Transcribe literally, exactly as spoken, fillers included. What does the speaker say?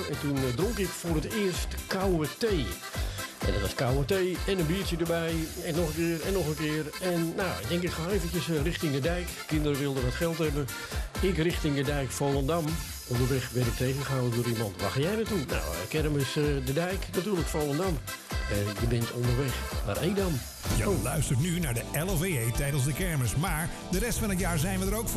En toen uh, dronk ik voor het eerst koude thee. En dat was koude thee en een biertje erbij. En nog een keer en nog een keer. En nou, ik denk ik ga eventjes uh, richting de dijk. Kinderen wilden wat geld hebben. Ik richting de dijk Volendam. Onderweg werd ik tegengehouden door iemand. Waar ga jij naartoe? Nou, uh, kermis uh, de dijk, natuurlijk Volendam. En uh, je bent onderweg naar Edam. Je oh. luistert nu naar de L O V E tijdens de kermis. Maar de rest van het jaar zijn we er ook voor.